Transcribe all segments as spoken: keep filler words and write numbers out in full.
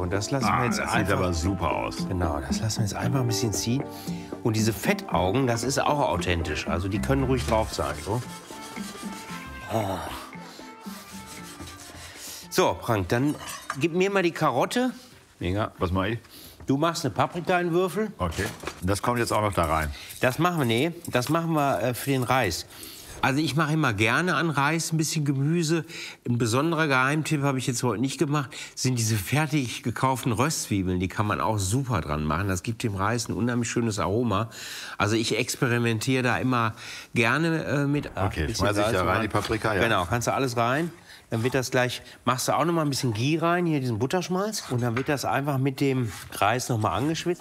und das lassen Ah, wir jetzt das einfach... sieht aber super aus. Genau, das lassen wir jetzt einfach ein bisschen ziehen. Und diese Fettaugen, das ist auch authentisch. Also die können ruhig drauf sein. So, oh. So, Frank, dann gib mir mal die Karotte. Mega. Was mache ich? Du machst eine Paprika in Würfel. Okay. Das kommt jetzt auch noch da rein. Das machen wir, nee, das machen wir äh, für den Reis. Also ich mache immer gerne an Reis ein bisschen Gemüse. Ein besonderer Geheimtipp habe ich jetzt heute nicht gemacht, sind diese fertig gekauften Röstzwiebeln. Die kann man auch super dran machen. Das gibt dem Reis ein unheimlich schönes Aroma. Also ich experimentiere da immer gerne äh, mit. Okay, schmeiße ich da rein die Paprika? Ja. Genau, kannst du alles rein. Dann wird das gleich, machst du auch noch mal ein bisschen Ghee rein, hier diesen Butterschmalz. Und dann wird das einfach mit dem Reis noch mal angeschwitzt.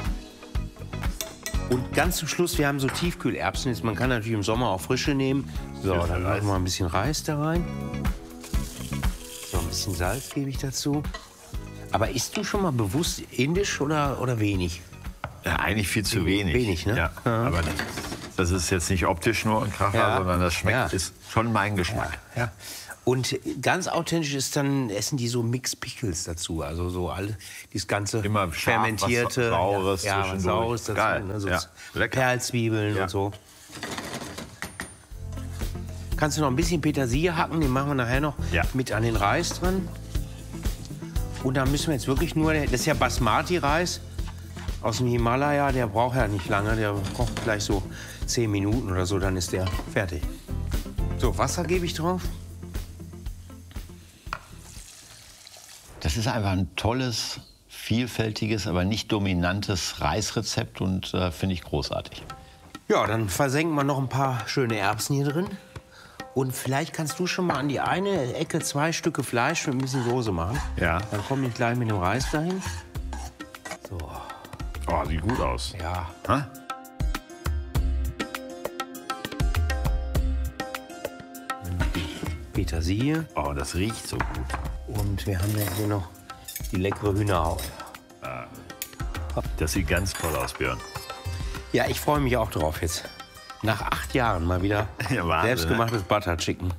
Und ganz zum Schluss, wir haben so Tiefkühlerbsen. Jetzt, man kann natürlich im Sommer auch frische nehmen. So, dann machen wir ein bisschen Reis da rein. So, ein bisschen Salz gebe ich dazu. Aber isst du schon mal bewusst indisch oder, oder wenig? Ja, eigentlich viel zu wenig. Wenig, ne? Ja. Ja. Aber das, das ist jetzt nicht optisch nur ein Kracher, Ja. sondern das schmeckt, Ja. ist schon mein Geschmack. Ja, ja. Und ganz authentisch ist dann, essen die so Mixed Pickles dazu. Also so alle, dieses ganze Immer scharf, fermentierte. was Saures ja, was zwischendurch. Saures dazu. Geil. Ne? So Ja. Lecker. Perlzwiebeln Ja. und so. Kannst du noch ein bisschen Petersilie hacken, den machen wir nachher noch Ja. mit an den Reis dran. Und dann müssen wir jetzt wirklich nur, das ist ja Basmati-Reis aus dem Himalaya, der braucht ja nicht lange, der braucht gleich so zehn Minuten oder so, dann ist der fertig. So, Wasser gebe ich drauf. Das ist einfach ein tolles, vielfältiges, aber nicht dominantes Reisrezept und äh, finde ich großartig. Ja, dann versenken wir noch ein paar schöne Erbsen hier drin. Und vielleicht kannst du schon mal an die eine Ecke zwei Stücke Fleisch mit ein bisschen Soße machen. Ja. Dann komme ich gleich mit dem Reis dahin. So, Oh, sieht gut aus. ja. Hä? Petersilie. Oh, das riecht so gut. Und wir haben ja hier noch die leckere Hühnerhaut. Das sieht ganz toll aus, Björn. Ja, ich freue mich auch drauf jetzt. Nach acht Jahren mal wieder Ja, Wahnsinn, selbstgemachtes Butter Chicken.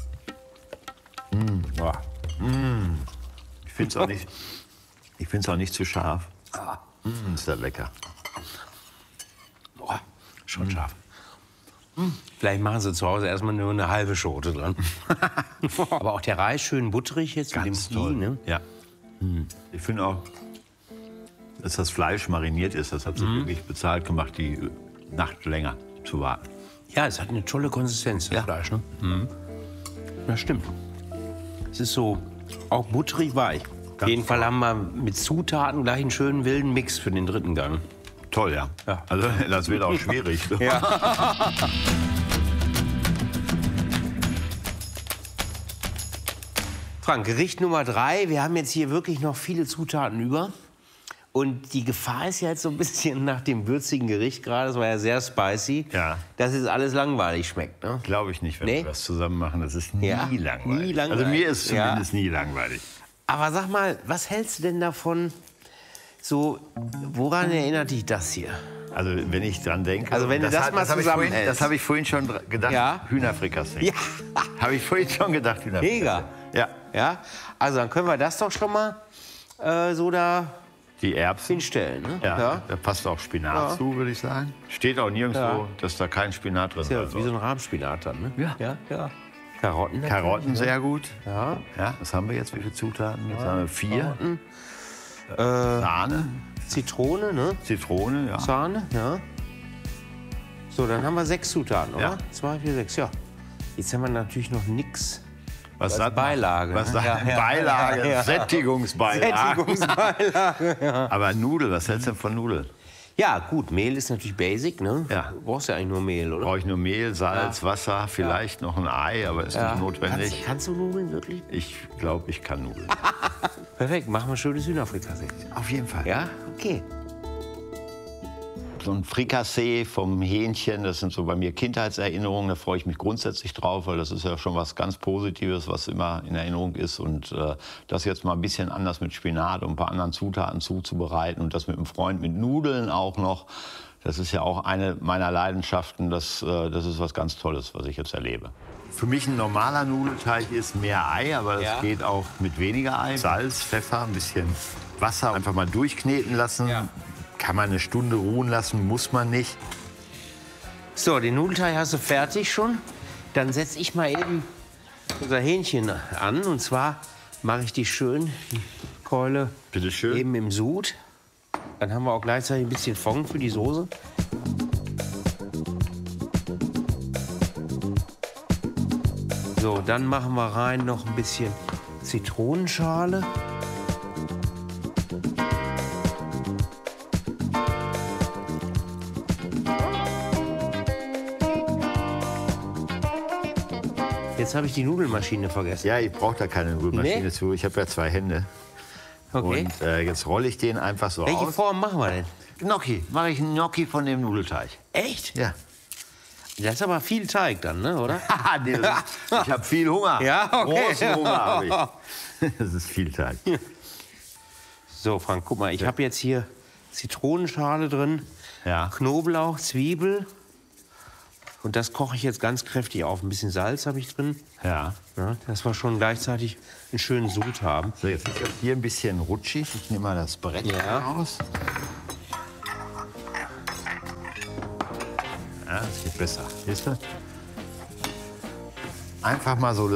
Boah. Mm. Ich finde es auch, nicht- ich find's auch nicht zu scharf. Mm, ist das lecker. Boah, schon scharf. Vielleicht machen sie zu Hause erstmal nur eine halbe Schote dran. Aber auch der Reis schön butterig jetzt Ganz mit dem toll. Ghee, ne? Ja. Ich finde auch, dass das Fleisch mariniert ist. Das hat sich wirklich bezahlt gemacht, die Nacht länger zu warten. Ja, es hat eine tolle Konsistenz, das Ja. Fleisch. Ne? Mhm. Das stimmt. Es ist so auch butterig weich. Auf jeden Fall haben wir mit Zutaten gleich einen schönen wilden Mix für den dritten Gang. Toll, ja. Ja. Also das wird auch schwierig. Frank, Gericht Nummer drei. Wir haben jetzt hier wirklich noch viele Zutaten über. Und die Gefahr ist ja jetzt so ein bisschen nach dem würzigen Gericht gerade, das war ja sehr spicy, Ja. dass es alles langweilig schmeckt. Ne? Glaube ich nicht, wenn Nee? wir das zusammen machen. Das ist nie, Ja, langweilig. nie langweilig. Also mir ist Ja. zumindest nie langweilig. Aber sag mal, was hältst du denn davon? So, woran erinnert dich das hier? Also wenn ich dran denke. Also, wenn du das mal hab ich vorhin, zusammenhältst. Das habe ich vorhin schon dr- gedacht. Ja. Hühnerfrikassee. Ja. Habe ich vorhin schon gedacht. Hühnerfrikassee. Mega. Ja. Ja, also dann können wir das doch schon mal äh, so da Die Erbsen. hinstellen. Ne? Ja, da passt auch Spinat Ja. zu, würde ich sagen. Steht auch nirgendwo, Ja. dass da kein Spinat drin ist. Ja, wie so ein Rahmspinat dann, ne? Ja. ja, ja. Karotten. natürlich, Karotten ne? sehr gut. Ja. Ja, was haben wir jetzt? Wie viele Zutaten? Jetzt haben wir vier. Äh, Sahne, Zitrone, ne? Zitrone, ja. Sahne, ja. So, dann haben wir sechs Zutaten, oder? Ja. Zwei, vier, sechs, ja. Jetzt haben wir natürlich noch nix. Was als sagt Beilage, Was ne? sagt Ja, ja, Beilage? ja, ja. Sättigungsbeilage. Sättigungsbeilage, ja. Aber Nudeln, was hältst du denn von Nudeln? Ja, gut, Mehl ist natürlich basic, ne? Ja. Du brauchst ja eigentlich nur Mehl, oder? Brauche ich nur Mehl, Salz, Wasser, vielleicht noch ein Ei, aber ist nicht notwendig. Kannst, kannst du Nudeln wirklich? Ich glaube, ich kann Nudeln. Perfekt, machen wir schönes Hühnerfrikassee. Auf jeden Fall. Ja, okay. So ein Frikassee vom Hähnchen, das sind so bei mir Kindheitserinnerungen, da freue ich mich grundsätzlich drauf, weil das ist ja schon was ganz Positives, was immer in Erinnerung ist. Und äh, das jetzt mal ein bisschen anders mit Spinat und ein paar anderen Zutaten zuzubereiten und das mit einem Freund mit Nudeln auch noch, Das ist ja auch eine meiner Leidenschaften. Das, äh, das ist was ganz Tolles, was ich jetzt erlebe. Für mich ein normaler Nudelteig ist mehr Ei, aber das Ja. geht auch mit weniger Ei. Salz, Pfeffer, ein bisschen Wasser, einfach mal durchkneten lassen. Ja. Kann man eine Stunde ruhen lassen, muss man nicht. So, den Nudelteig hast du fertig schon. Dann setze ich mal eben unser Hähnchen an. Und zwar mache ich die schön, die Keule, Bitte schön. eben im Sud. Dann haben wir auch gleichzeitig ein bisschen Fond für die Soße. So, dann machen wir rein noch ein bisschen Zitronenschale. Jetzt habe ich die Nudelmaschine vergessen. Ja, ich brauche da keine Nudelmaschine Nee? zu. Ich habe ja zwei Hände. Okay. Und äh, jetzt rolle ich den einfach so Welche aus. Form machen wir denn? Gnocchi. Mache ich einen Gnocchi von dem Nudelteig. Echt? Ja. Das ist aber viel Teig dann, ne, oder? Haha, nee, das ist, ich habe viel Hunger. Ja, okay. Großen Hunger habe ich. Das ist viel Teig. So, Frank, guck mal, ich habe jetzt hier Zitronenschale drin, Ja. Knoblauch, Zwiebel. Und das koche ich jetzt ganz kräftig auf. Ein bisschen Salz habe ich drin, Ja. ja, dass wir schon gleichzeitig einen schönen Sud haben. So, jetzt ist das hier ein bisschen rutschig. Ich nehme mal das Brett Ja. raus. Ja, das geht besser. Siehst du? Einfach mal so